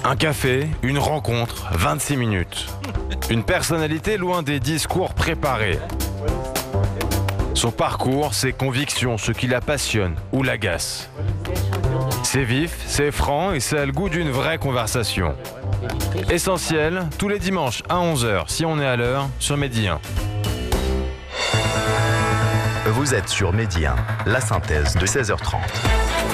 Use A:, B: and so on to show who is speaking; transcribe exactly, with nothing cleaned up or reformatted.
A: Un café, une rencontre, vingt-six minutes. Une personnalité loin des discours préparés. Son parcours, ses convictions, ce qui la passionne ou l'agace. C'est vif, c'est franc et ça a le goût d'une vraie conversation. Essentiel, tous les dimanches à onze heures, si on est à l'heure, sur Medi un.
B: Vous êtes sur Medi un, la synthèse de seize heures trente.